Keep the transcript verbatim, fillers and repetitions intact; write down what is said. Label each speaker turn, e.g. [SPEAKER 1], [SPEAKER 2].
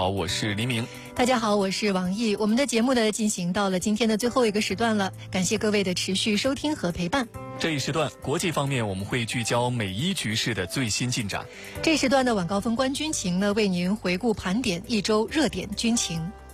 [SPEAKER 1] 好，我是黎明。
[SPEAKER 2] 大家好，我是王毅。我们的节目呢进行到了今天的最后一个时段了，感谢各位的持续收听和陪伴。
[SPEAKER 1] 这一时段国际方面我们会聚焦美伊局势的最新进展。
[SPEAKER 2] 这一时段的晚高峰观军情呢，为您回顾盘点一周热点军情。